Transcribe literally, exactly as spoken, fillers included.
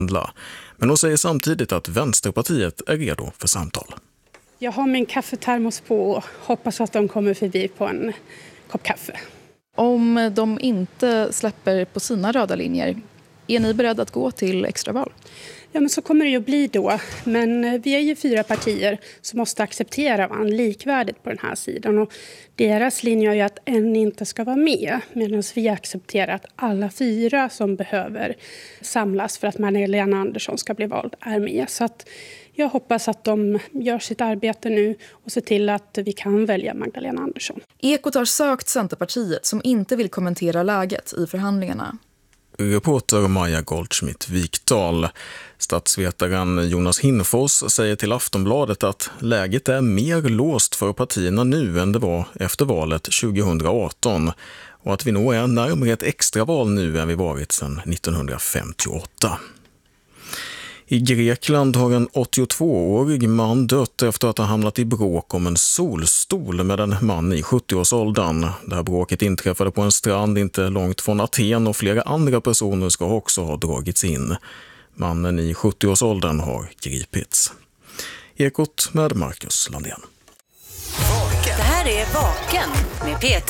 Men hon säger samtidigt att Vänsterpartiet är redo för samtal. Jag har min kaffetermos på och hoppas att de kommer förbi på en kopp kaffe. Om de inte släpper på sina röda linjer, är ni beredda att gå till extraval? Ja, men så kommer det ju att bli då. Men vi är ju fyra partier som måste acceptera varandra likvärdigt på den här sidan. Och deras linje är ju att en inte ska vara med. Medan vi accepterar att alla fyra som behöver samlas för att Magdalena Andersson ska bli vald är med. Så att jag hoppas att de gör sitt arbete nu och ser till att vi kan välja Magdalena Andersson. Ekot har sökt Centerpartiet som inte vill kommentera läget i förhandlingarna. Reporter Maja Goldschmidt-Vikdal. Statsvetaren Jonas Hinfors säger till Aftonbladet att läget är mer låst för partierna nu än det var efter valet tjugohundraarton och att vi nog är närmare ett extraval nu än vi varit sedan nittonhundrafemtioåtta. I Grekland har en åttiotvåårig man dött efter att ha hamnat i bråk om en solstol med en man i sjuttioårsåldern. Det här bråket inträffade på en strand inte långt från Aten och flera andra personer ska också ha dragits in. Mannen i sjuttioårsåldern har gripits. Ekot med Marcus Landén. Det här är Vaken med P tre.